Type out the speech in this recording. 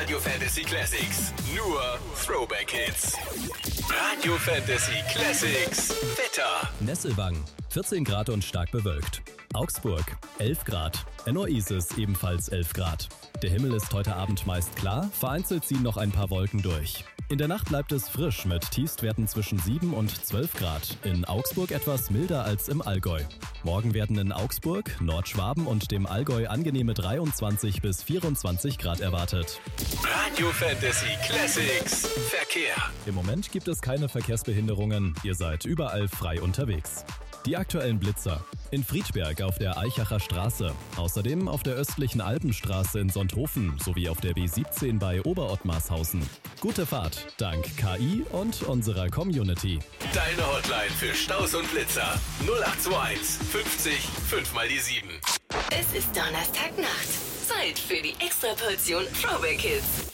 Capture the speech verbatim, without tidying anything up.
Radio Fantasy Classics. Nur Throwback Hits. Radio Fantasy Classics. Wetter. Nesselwang, vierzehn Grad und stark bewölkt. Augsburg, elf Grad. Ennoises ebenfalls elf Grad. Der Himmel ist heute Abend meist klar, vereinzelt ziehen noch ein paar Wolken durch. In der Nacht bleibt es frisch mit Tiefstwerten zwischen sieben und zwölf Grad. In Augsburg etwas milder als im Allgäu. Morgen werden in Augsburg, Nordschwaben und dem Allgäu angenehme dreiundzwanzig bis vierundzwanzig Grad erwartet. Radio Fantasy Classics. Verkehr. Im Moment gibt es keine Verkehrsbehinderungen. Ihr seid überall frei unterwegs. Die aktuellen Blitzer. In Friedberg auf der Aichacher Straße. Außerdem auf der östlichen Alpenstraße in Sonthofen sowie auf der B siebzehn bei Oberottmarshausen. Gute Fahrt, dank K I und unserer Community. Deine Hotline für Staus und Blitzer. null acht zwei eins fünfzig fünf mal die sieben. Es ist Donnerstagnacht. Zeit für die Extraportion Throwback Hits.